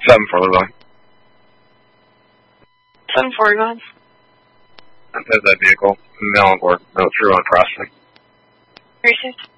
741. 741. That vehicle, Melbourne, no through on crossing. Received.